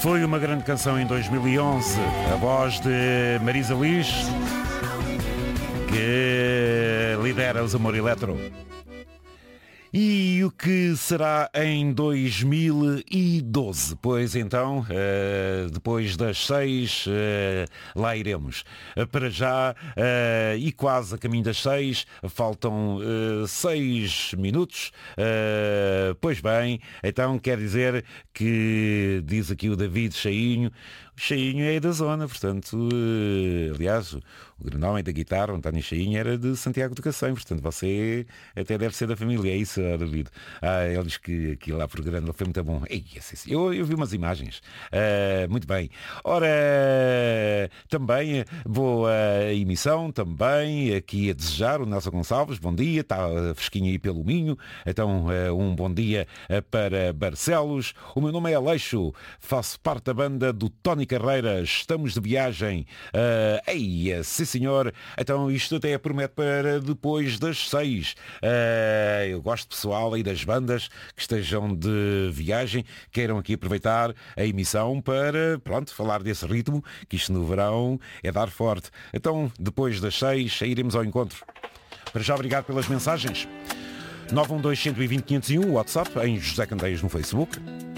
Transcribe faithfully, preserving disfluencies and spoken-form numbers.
Foi uma grande canção em dois mil e onze, a voz de Marisa Liz, que lidera os Amor Eletro. E o que será em dois mil e doze? Pois então, depois das seis, lá iremos. Para já, e quase a caminho das seis, faltam seis minutos. Pois bem, então quer dizer que, diz aqui o David Cheinho, o Cheinho é da zona, portanto, aliás, o grande homem da guitarra, o António Cheinho, era de Santiago do Cacém, portanto você até deve ser da família, é isso, David? Ah, ele diz que aquilo lá por grande foi muito bom. Ei, eu, eu vi umas imagens. Uh, muito bem. Ora, também boa emissão, também aqui a desejar o Nelson Gonçalves, bom dia, está fresquinho aí pelo Minho, então uh, um bom dia para Barcelos. O meu nome é Aleixo, faço parte da banda do Tony Carreiras, estamos de viagem. Uh, ei, sim senhor, então isto até promete para depois das seis. Uh, eu gosto pessoal aí das bandas que estejam de viagem, queiram aqui aproveitar a emissão para, pronto, falar desse ritmo, que isto no verão é dar forte. Então, depois das seis, sairemos ao encontro. Para já, obrigado pelas mensagens. nove um dois, um dois zero, quinhentos e um, WhatsApp, em José Candeias no Facebook.